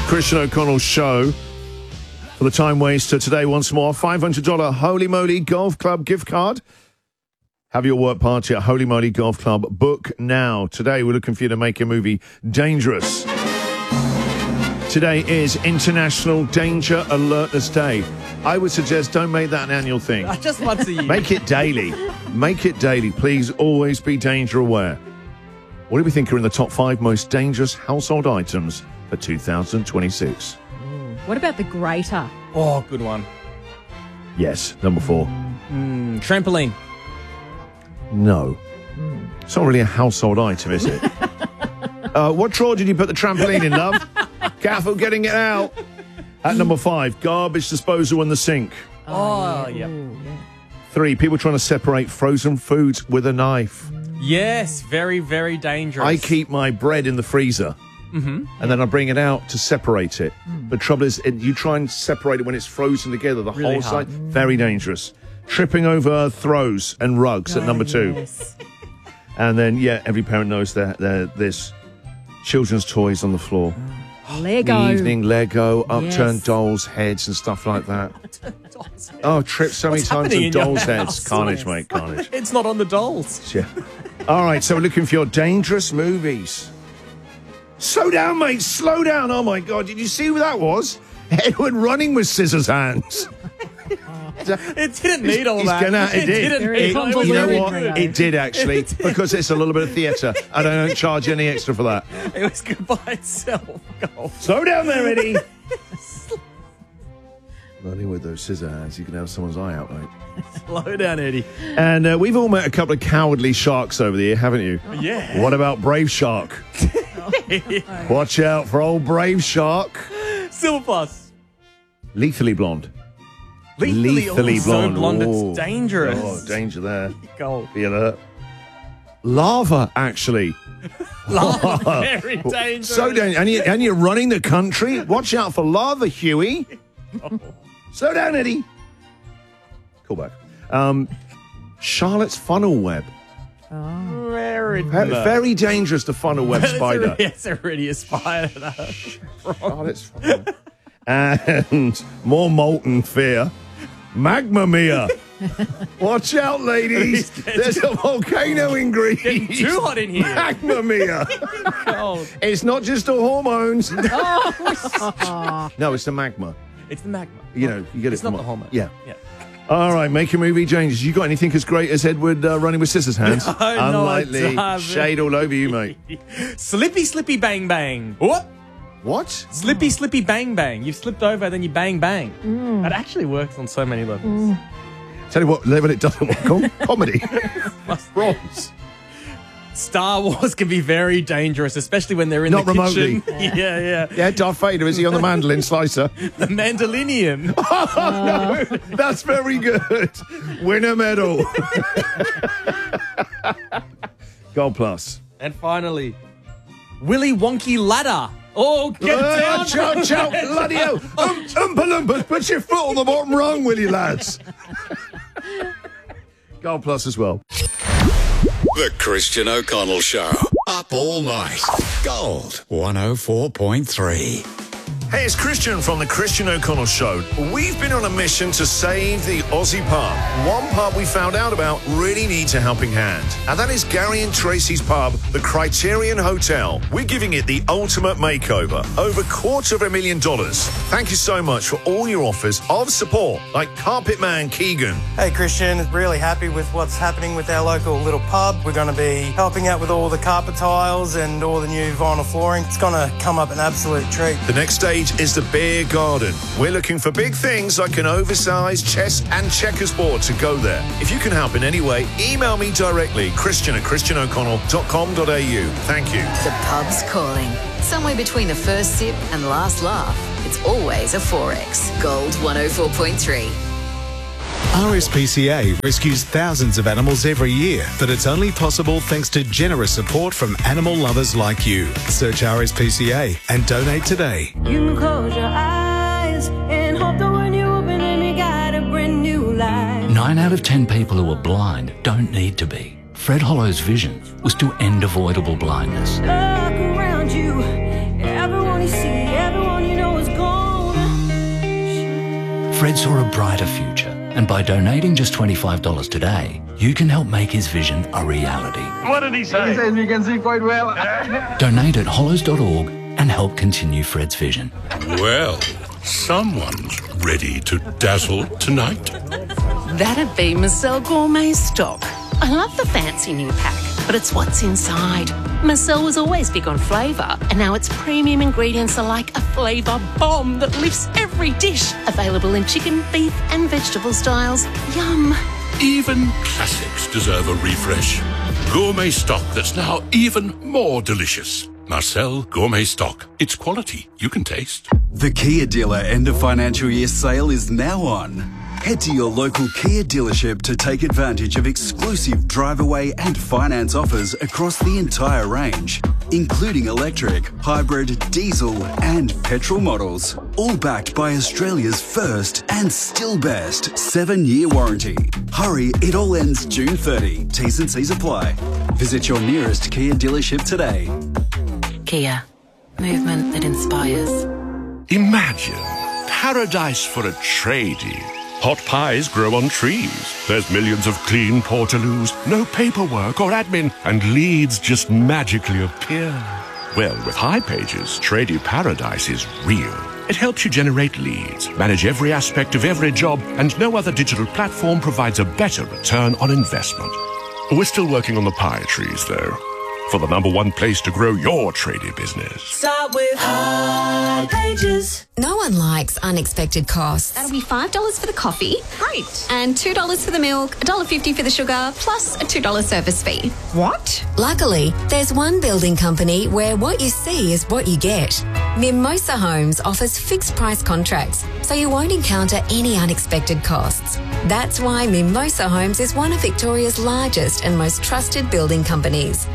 Christian O'Connell Show. For the time waster today, once more, $500 Holy Moly Golf Club gift card. Have your work party at Holy Moly Golf Club. Book now. Today, we're looking for you to make your movie dangerous. Today is International Danger Alertness Day. I would suggest don't make that an annual thing. Just once a year. Make it daily. Make it daily. Please always be danger aware. What do we think are in the top 5 most dangerous household items for 2026? What about the grater? Oh, good one. Yes, number 4. Trampoline. No. It's not really a household item, is it? What drawer did you put the trampoline in, love? Careful getting it out. At number 5, garbage disposal in the sink. Oh, yeah. 3, people trying to separate frozen foods with a knife. Yes, very, very dangerous. I keep my bread in the freezer. And then I bring it out to separate it. The trouble is, you try and separate it when it's frozen together, the Really whole hard. side. Very dangerous. Tripping over throws and rugs at number 2. Yes. And then, every parent knows that there's children's toys on the floor. Lego. The evening Lego, upturned Yes. dolls' heads and stuff like that. Oh, tripped so many What's times happening with in your dolls' house? heads. Carnage, mate, carnage. It's not on the dolls. Yeah. All right, so we're looking for your dangerous movies. Slow down, mate. Slow down. Oh, my God. Did you see who that was? Edward running with scissors hands. It didn't need all that. It did. didn't Very need all You know convoluted, what? Rio. It did, actually, because it's a little bit of theatre, and I don't charge any extra for that. It was good by itself. Go. Slow down there, Eddie. Running with those scissor hands, you can have someone's eye out, mate. Slow down, Eddie. And we've all met a couple of cowardly sharks over the year, haven't you? Yeah. What about Brave Shark? Watch out for old Brave Shark. Silver Plus. Lethally blonde. Lethally blonde. So blonde, Oh. it's dangerous. Oh, danger there. Go. Be alert. Lava, actually. Lava, very dangerous. So dangerous. And you're running the country. Watch out for lava, Huey. Slow down, Eddie. Call back. Charlotte's funnel web. Very, Very dangerous, the funnel web spider. It's already a spider. Charlotte's funnel web. And more molten fear. Magma Mia. Watch out, ladies. There's a volcano in Greece. Getting too hot in here. Magma Mia. Cold. It's not just the hormones. No, it's the magma. It's the magma. You know, you get It's it. not from the hormone. Yeah. Yeah. All right, make a movie changes. You got anything as great as Edward running with scissors hands? No, I Unlikely. haven't. Shade all over you, mate. Slippy, slippy, bang, bang. What? What? Slippy, slippy, bang, bang. You've slipped over, then you bang, bang. That actually works on so many levels. Tell you what level it doesn't work on. Comedy. Bronze. Star Wars can be very dangerous, especially when they're in Not the remotely. kitchen. Yeah. Yeah, Darth Vader, is he on the mandolin slicer? The Mandalorian. Oh, no, that's very good. Win a medal. Gold plus. And finally, Willy Wonky Ladder. Oh, get down. Chow, chow, bloody hell. Oompa Loompas, put your foot on the bottom rung, will you, lads? Gold plus as well. The Christian O'Connell Show. Up all night. Gold 104.3. Hey, it's Christian from the Christian O'Connell Show. We've been on a mission to save the Aussie pub. One pub we found out about really needs a helping hand, and that is Gary and Tracy's pub, the Criterion Hotel. We're giving it the ultimate makeover, over $250,000. Thank you so much for all your offers of support, like Carpet Man Keegan. Hey Christian, really happy with what's happening with our local little pub. We're going to be helping out with all the carpet tiles and all the new vinyl flooring. It's going to come up an absolute treat. The next stage is the beer garden. We're looking for big things like an oversized chess and checkers board to go there. If you can help in any way, email me directly, christian@christianoconnell.com.au. Thank you. The pub's calling. Somewhere between the first sip and last laugh. It's always a 4X. Gold 104.3. RSPCA rescues thousands of animals every year, but it's only possible thanks to generous support from animal lovers like you. Search RSPCA and donate today. You can close your eyes and hope that when you open them, you got a brand new life. 9 out of 10 people who are blind don't need to be. Fred Hollow's vision was to end avoidable blindness. Look around you, everyone you see, everyone you know. Fred saw a brighter future, and by donating just $25 today, you can help make his vision a reality. What did he say? He says we can see quite well. Donate at hollows.org and help continue Fred's vision. Well, someone's ready to dazzle tonight. That'd be Marcel Gourmet Stock. I love the fancy new pack, but it's what's inside. Marcel was always big on flavour, and now its premium ingredients are like a flavour bomb that lifts every dish. Available in chicken, beef and vegetable styles. Yum. Even classics deserve a refresh. Gourmet stock that's now even more delicious. Marcel Gourmet Stock. It's quality you can taste. The Kia dealer end of financial year sale is now on. Head to your local Kia dealership to take advantage of exclusive drive away and finance offers across the entire range, including electric, hybrid, diesel and petrol models, all backed by Australia's first and still best 7-year warranty. Hurry, it all ends June 30. T's and C's apply. Visit your nearest Kia dealership today. Kia. Movement that inspires. Imagine paradise for a tradie. Hot pies grow on trees. There's millions of clean portaloos, no paperwork or admin, and leads just magically appear. Well, with High Pages, Tradie Paradise is real. It helps you generate leads, manage every aspect of every job, and no other digital platform provides a better return on investment. We're still working on the pie trees, though, for the #1 place to grow your tradie business. Start with High Pages. No one likes unexpected costs. That'll be $5 for the coffee. Great. And $2 for the milk, $1.50 for the sugar, plus a $2 service fee. What? Luckily, there's one building company where what you see is what you get. Mimosa Homes offers fixed price contracts, so you won't encounter any unexpected costs. That's why Mimosa Homes is one of Victoria's largest and most trusted building companies.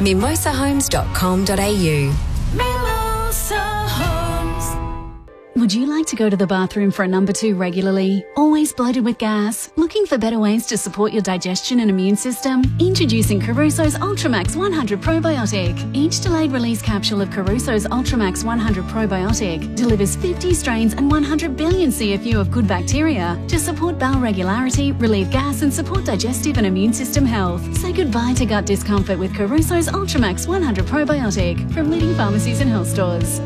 mimosahomes.com.au. Mimosa Homes. Would you like to go to the bathroom for a number 2 regularly? Always bloated with gas? Looking for better ways to support your digestion and immune system? Introducing Caruso's Ultramax 100 Probiotic. Each delayed release capsule of Caruso's Ultramax 100 Probiotic delivers 50 strains and 100 billion CFU of good bacteria to support bowel regularity, relieve gas and support digestive and immune system health. Say goodbye to gut discomfort with Caruso's Ultramax 100 Probiotic from leading pharmacies and health stores.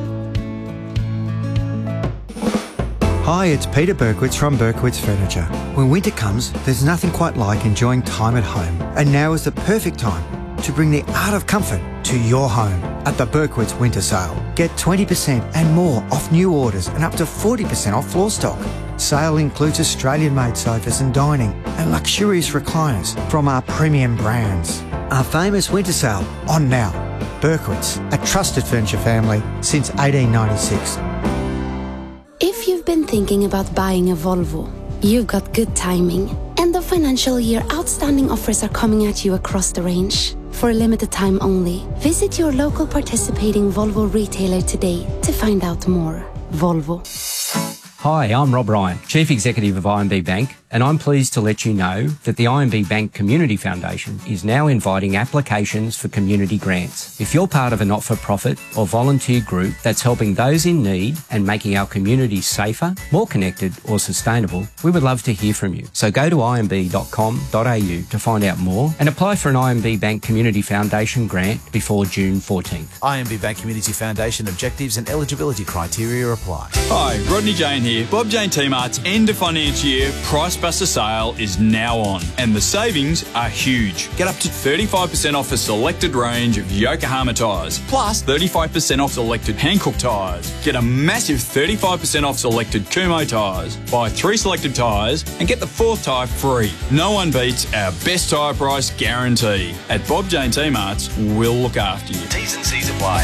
Hi, it's Peter Berkowitz from Berkowitz Furniture. When winter comes, there's nothing quite like enjoying time at home. And now is the perfect time to bring the art of comfort to your home at the Berkowitz Winter Sale. Get 20% and more off new orders and up to 40% off floor stock. Sale includes Australian-made sofas and dining and luxurious recliners from our premium brands. Our famous winter sale on now. Berkowitz, a trusted furniture family since 1896. If you've been thinking about buying a Volvo, you've got good timing. End of financial year outstanding offers are coming at you across the range. For a limited time only, visit your local participating Volvo retailer today to find out more. Volvo. Hi, I'm Rob Ryan, Chief Executive of IMB Bank, and I'm pleased to let you know that the IMB Bank Community Foundation is now inviting applications for community grants. If you're part of a not-for-profit or volunteer group that's helping those in need and making our communities safer, more connected or sustainable, we would love to hear from you. So go to imb.com.au to find out more and apply for an IMB Bank Community Foundation grant before June 14th. IMB Bank Community Foundation objectives and eligibility criteria apply. Hi, Rodney Jane here. Bob Jane T-Mart's end of financial year Price Buster sale is now on, and the savings are huge. Get up to 35% off a selected range of Yokohama tyres, plus 35% off selected Hankook tyres. Get a massive 35% off selected Kumho tyres. Buy 3 selected tyres and get the 4th tyre free. No one beats our best tyre price guarantee. At Bob Jane T-Mart's, we'll look after you. T's and C's apply.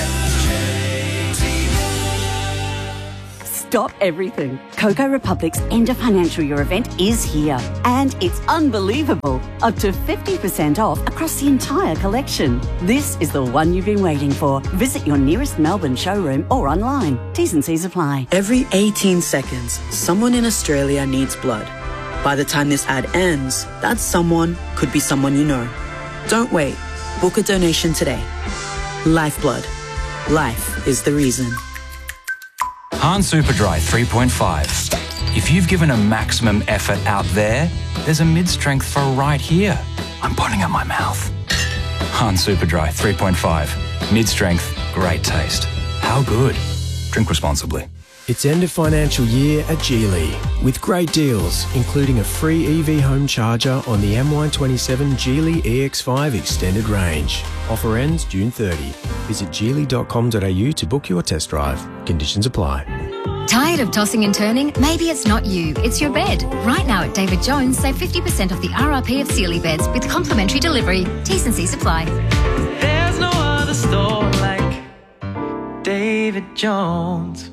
Stop everything. Coco Republic's end of financial year event is here. And it's unbelievable. Up to 50% off across the entire collection. This is the one you've been waiting for. Visit your nearest Melbourne showroom or online. T's and C's apply. Every 18 seconds, someone in Australia needs blood. By the time this ad ends, that someone could be someone you know. Don't wait. Book a donation today. Lifeblood. Life is the reason. Han Superdry 3.5. If you've given a maximum effort out there, there's a mid-strength for right here. I'm putting at my mouth. Han Superdry 3.5. Mid-strength, great taste. How good? Drink responsibly. It's end of financial year at Geely, with great deals, including a free EV home charger on the MY27 Geely EX5 Extended Range. Offer ends June 30. Visit geely.com.au to book your test drive. Conditions apply. Tired of tossing and turning? Maybe it's not you, it's your bed. Right now at David Jones, save 50% off the RRP of Sealy beds with complimentary delivery. T&Cs apply. There's no other store like David Jones.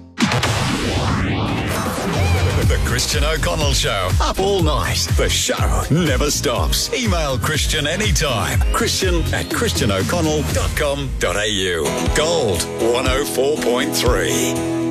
The Christian O'Connell Show. Up all night. The show never stops. Email Christian anytime. Christian@christianoconnell.com.au. Gold 104.3.